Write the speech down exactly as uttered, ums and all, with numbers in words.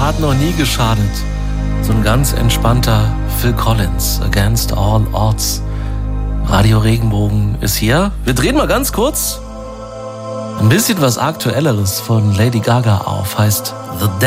hat noch nie geschadet. So ein ganz entspannter Phil Collins, Against All Odds. Radio Regenbogen ist hier. Wir drehen mal ganz kurz ein bisschen was Aktuelleres von Lady Gaga auf. Heißt The